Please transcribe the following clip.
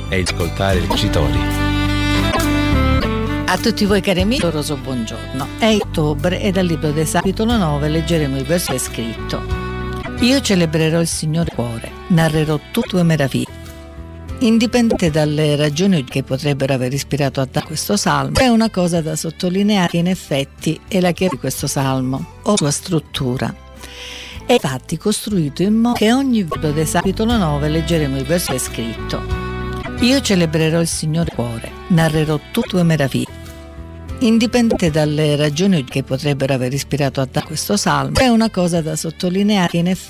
e ascoltare i vincitori. A tutti voi cari amici, Roso buongiorno. È ottobre e dal libro dei Salmi, capitolo 9, leggeremo il verso che è scritto: Io celebrerò il Signore cuore, narrerò tutte le tue meraviglie. Indipendente dalle ragioni che potrebbero aver ispirato a questo salmo, è una cosa da sottolineare che in effetti è la chiave di questo salmo, o sua struttura. È infatti costruito in modo che ogni verso dei Salmi, capitolo 9, leggeremo il verso che è scritto: Io celebrerò il Signore cuore, narrerò tutte le tue meraviglie. Indipendente dalle ragioni che potrebbero aver ispirato a questo salmo, è una cosa da sottolineare che in effetti